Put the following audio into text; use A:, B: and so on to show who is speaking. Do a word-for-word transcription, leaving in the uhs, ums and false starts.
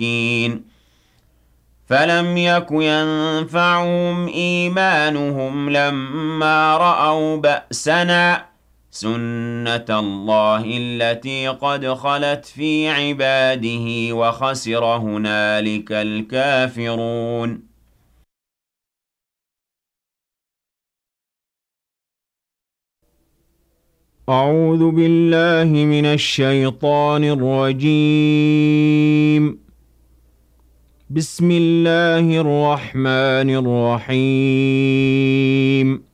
A: المشركين فلم يك ينفعهم إيمانهم لما رأوا بأسنا سنة الله التي قد خلت في عباده وخسر هنالك الكافرون. أعوذ بالله من الشيطان الرجيم. بسم الله الرحمن الرحيم.